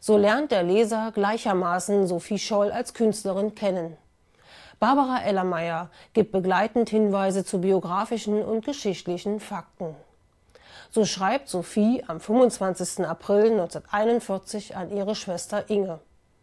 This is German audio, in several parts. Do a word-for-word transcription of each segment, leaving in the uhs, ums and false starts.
So lernt der Leser gleichermaßen Sophie Scholl als Künstlerin kennen. Barbara Ellermeier gibt begleitend Hinweise zu biografischen und geschichtlichen Fakten. So schreibt Sophie am fünfundzwanzigsten April neunzehnhunderteinundvierzig an ihre Schwester Inge: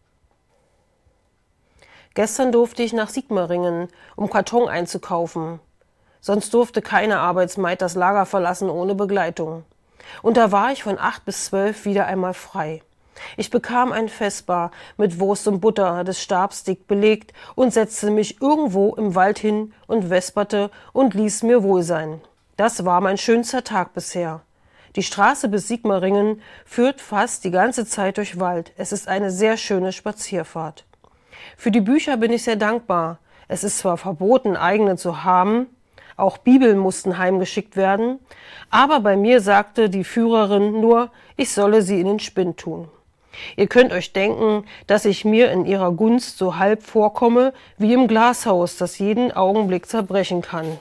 Gestern durfte ich nach Sigmaringen, um Karton einzukaufen. Sonst durfte keine Arbeitsmaid das Lager verlassen ohne Begleitung. Und da war ich von acht bis zwölf wieder einmal frei. Ich bekam ein Vesper mit Wurst und Butter, des Stabs dick belegt, und setzte mich irgendwo im Wald hin und vesperte und ließ mir wohl sein. Das war mein schönster Tag bisher. Die Straße bis Sigmaringen führt fast die ganze Zeit durch Wald. Es ist eine sehr schöne Spazierfahrt. Für die Bücher bin ich sehr dankbar. Es ist zwar verboten, eigene zu haben, auch Bibeln mussten heimgeschickt werden, aber bei mir sagte die Führerin nur, ich solle sie in den Spind tun. Ihr könnt euch denken, dass ich mir in ihrer Gunst so halb vorkomme wie im Glashaus, das jeden Augenblick zerbrechen kann.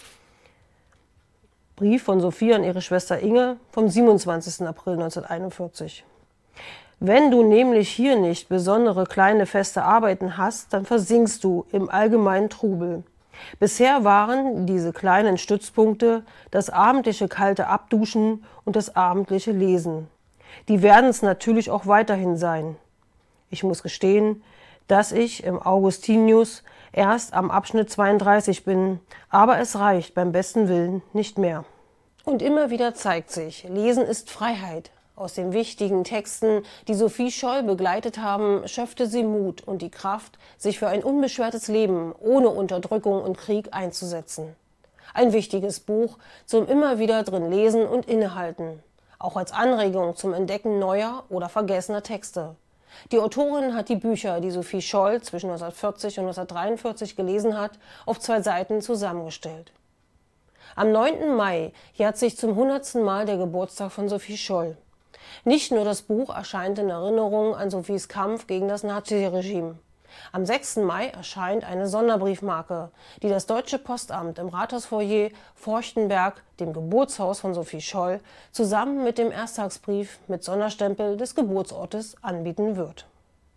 Brief von Sophie an ihre Schwester Inge vom siebenundzwanzigsten April neunzehnhunderteinundvierzig. Wenn du nämlich hier nicht besondere kleine feste Arbeiten hast, dann versinkst du im allgemeinen Trubel. Bisher waren diese kleinen Stützpunkte das abendliche kalte Abduschen und das abendliche Lesen. Die werden es natürlich auch weiterhin sein. Ich muss gestehen, dass ich im Augustinius erst am Abschnitt zweiunddreißig bin, aber es reicht beim besten Willen nicht mehr. Und immer wieder zeigt sich, Lesen ist Freiheit. Aus den wichtigen Texten, die Sophie Scholl begleitet haben, schöpfte sie Mut und die Kraft, sich für ein unbeschwertes Leben ohne Unterdrückung und Krieg einzusetzen. Ein wichtiges Buch zum immer wieder drin lesen und innehalten, auch als Anregung zum Entdecken neuer oder vergessener Texte. Die Autorin hat die Bücher, die Sophie Scholl zwischen neunzehnhundertvierzig und neunzehnhundertdreiundvierzig gelesen hat, auf zwei Seiten zusammengestellt. Am neunten Mai jährt sich zum hundertsten Mal der Geburtstag von Sophie Scholl. Nicht nur das Buch erscheint in Erinnerung an Sophies Kampf gegen das Naziregime. Am sechsten Mai erscheint eine Sonderbriefmarke, die das Deutsche Postamt im Rathausfoyer Forchtenberg, dem Geburtshaus von Sophie Scholl, zusammen mit dem Ersttagsbrief mit Sonderstempel des Geburtsortes anbieten wird.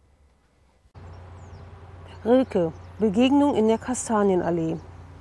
Rilke, Begegnung in der Kastanienallee.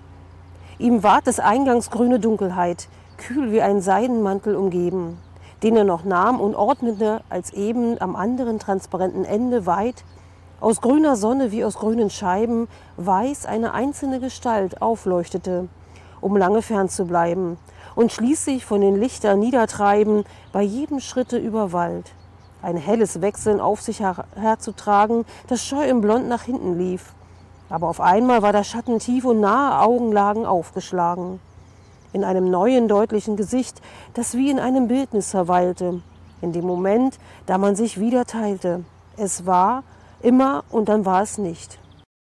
Ihm ward des Eingangs grüne Dunkelheit, kühl wie ein Seidenmantel umgeben, den er noch nahm und ordnete, als eben am anderen transparenten Ende weit, aus grüner Sonne wie aus grünen Scheiben, weiß eine einzelne Gestalt aufleuchtete, um lange fern zu bleiben, und schließlich von den Lichtern niedertreiben, bei jedem Schritte über Wald. Ein helles Wechseln auf sich her herzutragen, das scheu im Blond nach hinten lief. Aber auf einmal war der Schatten tief und nahe Augenlagen aufgeschlagen. In einem neuen, deutlichen Gesicht, das wie in einem Bildnis verweilte, in dem Moment, da man sich wieder teilte. Es war immer und dann war es nicht.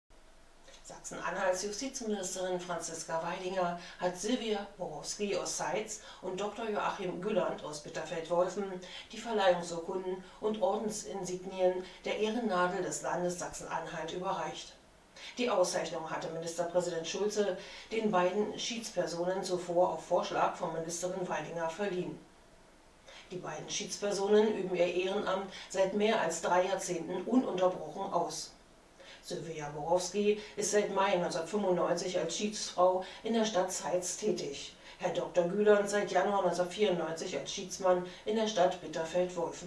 Sachsen-Anhalts Justizministerin Franziska Weidinger hat Silvia Borowski aus Seitz und Doktor Joachim Gülland aus Bitterfeld-Wolfen die Verleihungsurkunden und Ordensinsignien der Ehrennadel des Landes Sachsen-Anhalt überreicht. Die Auszeichnung hatte Ministerpräsident Schulze den beiden Schiedspersonen zuvor auf Vorschlag von Ministerin Weidinger verliehen. Die beiden Schiedspersonen üben ihr Ehrenamt seit mehr als drei Jahrzehnten ununterbrochen aus. Silvia Borowski ist seit Mai neunzehnhundertfünfundneunzig als Schiedsfrau in der Stadt Zeitz tätig, Herr Doktor Gülland seit Januar neunzehnhundertvierundneunzig als Schiedsmann in der Stadt Bitterfeld-Wolfen.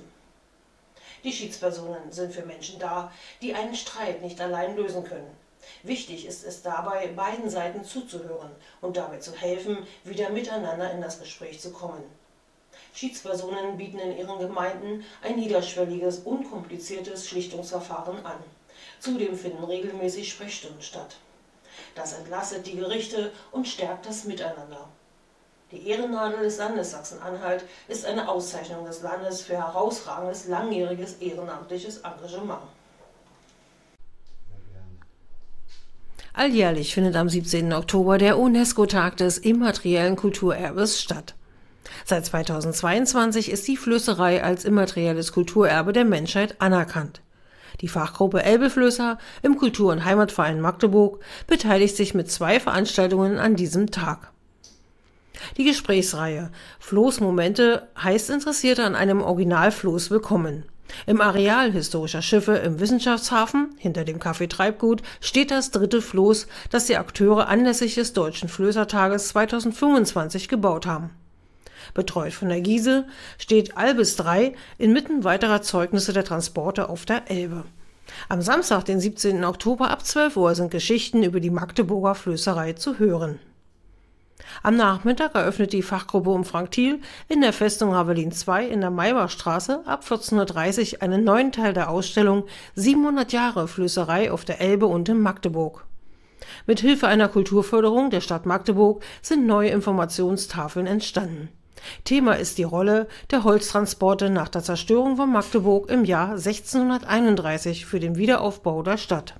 Die Schiedspersonen sind für Menschen da, die einen Streit nicht allein lösen können. Wichtig ist es dabei, beiden Seiten zuzuhören und dabei zu helfen, wieder miteinander in das Gespräch zu kommen. Schiedspersonen bieten in ihren Gemeinden ein niederschwelliges, unkompliziertes Schlichtungsverfahren an. Zudem finden regelmäßig Sprechstunden statt. Das entlastet die Gerichte und stärkt das Miteinander. Die Ehrennadel des Landes Sachsen-Anhalt ist eine Auszeichnung des Landes für herausragendes, langjähriges ehrenamtliches Engagement. Alljährlich findet am siebzehnten Oktober der UNESCO-Tag des immateriellen Kulturerbes statt. Seit zweitausendzweiundzwanzig ist die Flößerei als immaterielles Kulturerbe der Menschheit anerkannt. Die Fachgruppe Elbeflößer im Kultur- und Heimatverein Magdeburg beteiligt sich mit zwei Veranstaltungen an diesem Tag. Die Gesprächsreihe Floßmomente heißt Interessierte an einem Originalfloß willkommen. Im Areal historischer Schiffe im Wissenschaftshafen, hinter dem Café Treibgut, steht das dritte Floß, das die Akteure anlässlich des Deutschen Flößertages zweitausendfünfundzwanzig gebaut haben. Betreut von der Giese steht Albis drei inmitten weiterer Zeugnisse der Transporte auf der Elbe. Am Samstag, den siebzehnten Oktober ab zwölf Uhr sind Geschichten über die Magdeburger Flößerei zu hören. Am Nachmittag eröffnet die Fachgruppe um Frank Thiel in der Festung Ravelin zwei in der Maybachstraße ab vierzehn Uhr dreißig einen neuen Teil der Ausstellung siebenhundert Jahre Flößerei auf der Elbe und in Magdeburg. Mit Hilfe einer Kulturförderung der Stadt Magdeburg sind neue Informationstafeln entstanden. Thema ist die Rolle der Holztransporte nach der Zerstörung von Magdeburg im Jahr sechzehnhunderteinunddreißig für den Wiederaufbau der Stadt.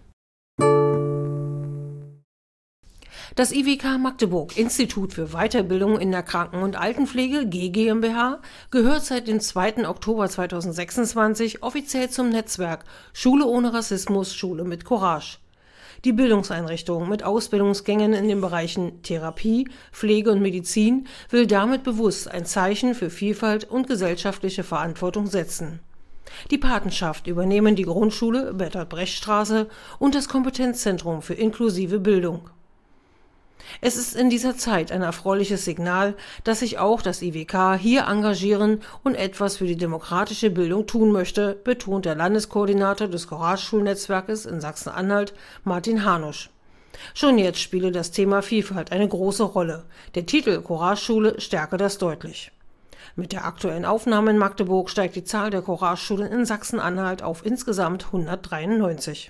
Das I W K Magdeburg, Institut für Weiterbildung in der Kranken- und Altenpflege, G GmbH, gehört seit dem zweiten Oktober zweitausendsechsundzwanzig offiziell zum Netzwerk Schule ohne Rassismus, Schule mit Courage. Die Bildungseinrichtung mit Ausbildungsgängen in den Bereichen Therapie, Pflege und Medizin will damit bewusst ein Zeichen für Vielfalt und gesellschaftliche Verantwortung setzen. Die Patenschaft übernehmen die Grundschule Bertolt-Brecht-Straße und das Kompetenzzentrum für inklusive Bildung. Es ist in dieser Zeit ein erfreuliches Signal, dass sich auch das I W K hier engagieren und etwas für die demokratische Bildung tun möchte, betont der Landeskoordinator des Courage-Schulnetzwerkes in Sachsen-Anhalt, Martin Hanusch. Schon jetzt spiele das Thema Vielfalt eine große Rolle. Der Titel Courage-Schule stärke das deutlich. Mit der aktuellen Aufnahme in Magdeburg steigt die Zahl der Courage-Schulen in Sachsen-Anhalt auf insgesamt hundertdreiundneunzig.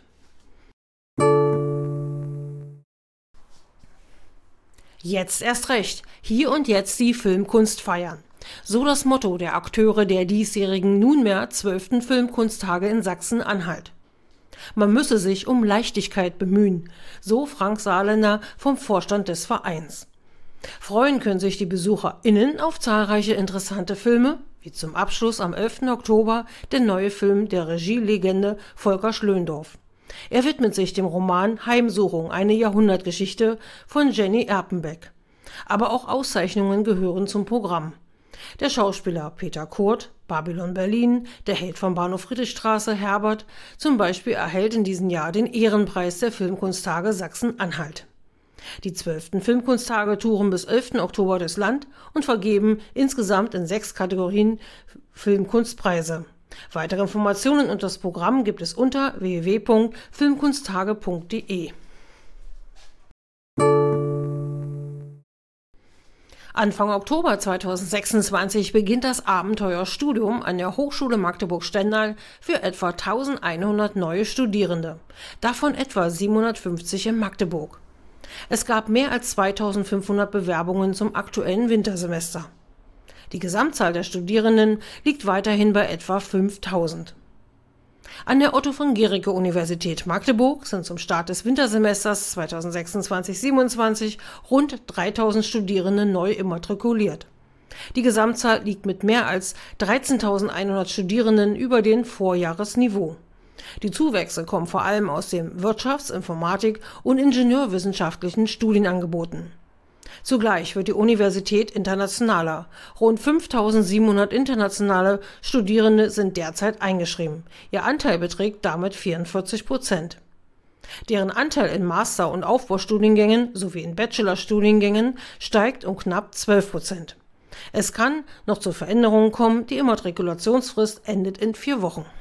Jetzt erst recht, hier und jetzt die Filmkunst feiern. So das Motto der Akteure der diesjährigen nunmehr zwölften Filmkunsttage in Sachsen-Anhalt. Man müsse sich um Leichtigkeit bemühen, so Frank Saarländer vom Vorstand des Vereins. Freuen können sich die BesucherInnen auf zahlreiche interessante Filme, wie zum Abschluss am elften Oktober der neue Film der Regielegende Volker Schlöndorff. Er widmet sich dem Roman Heimsuchung, eine Jahrhundertgeschichte von Jenny Erpenbeck. Aber auch Auszeichnungen gehören zum Programm. Der Schauspieler Peter Kurt, Babylon Berlin, der Held von Bahnhof Friedrichstraße, Herbert, zum Beispiel erhält in diesem Jahr den Ehrenpreis der Filmkunsttage Sachsen-Anhalt. Die zwölften Filmkunsttage touren bis elften Oktober durchs Land und vergeben insgesamt in sechs Kategorien Filmkunstpreise. Weitere Informationen und das Programm gibt es unter w w w punkt filmkunsttage punkt d e. Anfang Oktober zweitausendsechsundzwanzig beginnt das Abenteuerstudium an der Hochschule Magdeburg-Stendal für etwa eintausendeinhundert neue Studierende, davon etwa siebenhundertfünfzig in Magdeburg. Es gab mehr als zweitausendfünfhundert Bewerbungen zum aktuellen Wintersemester. Die Gesamtzahl der Studierenden liegt weiterhin bei etwa fünftausend. An der Otto-von-Guericke-Universität Magdeburg sind zum Start des Wintersemesters zweitausendsechsundzwanzig siebenundzwanzig rund dreitausend Studierende neu immatrikuliert. Die Gesamtzahl liegt mit mehr als dreizehntausendeinhundert Studierenden über dem Vorjahresniveau. Die Zuwächse kommen vor allem aus den Wirtschafts-, Informatik- und Ingenieurwissenschaftlichen Studienangeboten. Zugleich wird die Universität internationaler. Rund fünftausendsiebenhundert internationale Studierende sind derzeit eingeschrieben. Ihr Anteil beträgt damit vierundvierzig Prozent. Deren Anteil in Master- und Aufbaustudiengängen sowie in Bachelorstudiengängen steigt um knapp zwölf Prozent. Es kann noch zu Veränderungen kommen, die Immatrikulationsfrist endet in vier Wochen.